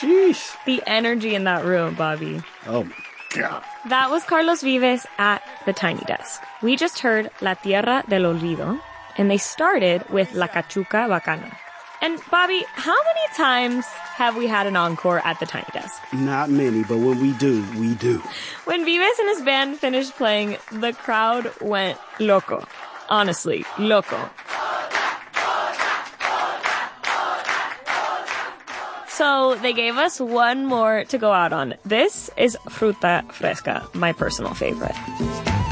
Sheesh. The energy in that room, Bobby. Oh, my God. That was Carlos Vives at the Tiny Desk. We just heard La Tierra del Olvido, and they started with La Cachuca Bacana. And Bobby, how many times have we had an encore at the Tiny Desk? Not many, but when we do, we do. When Vives and his band finished playing, the crowd went loco. Honestly, loco. So they gave us one more to go out on. This is Fruta Fresca, my personal favorite.